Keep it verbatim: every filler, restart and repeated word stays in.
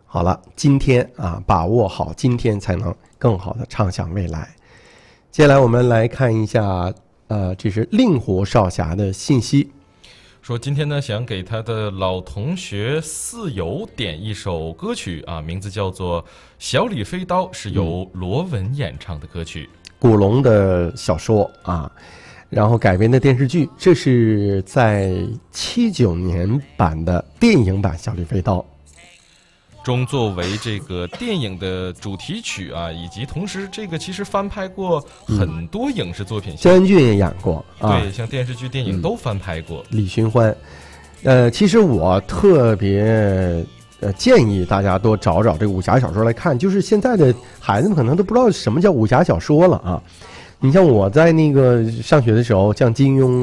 好了，今天啊，把握好今天，才能更好的畅想未来。接下来我们来看一下，呃，这是令狐少侠的信息， 说今天呢想给他的老同学四友点一首歌曲啊，名字叫做《小李飞刀》，是由罗文演唱的歌曲， 古龙的小说啊，然后改编的电视剧，这是在七九年版的电影版《小李飞刀》 中作为这个电影的主题曲啊，以及同时这个其实翻拍过很多影视作品， 焦恩俊也演过啊， 对，像电视剧、电影都翻拍过。 嗯、李寻欢，呃，其实我特别呃建议大家多找找这个武侠小说来看，就是现在的孩子们可能都不知道什么叫武侠小说了啊。你像我在那个上学的时候，像金庸。